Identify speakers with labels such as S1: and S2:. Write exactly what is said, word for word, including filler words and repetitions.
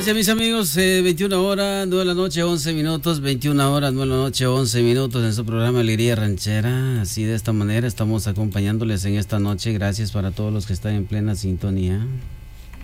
S1: Gracias, mis amigos. Eh, veintiuna horas, nueve de la noche, once minutos. veintiuna horas, nueve de la noche, once minutos en su programa Alegría Ranchera. Así, de esta manera, estamos acompañándoles en esta noche. Gracias para todos los que están en plena sintonía.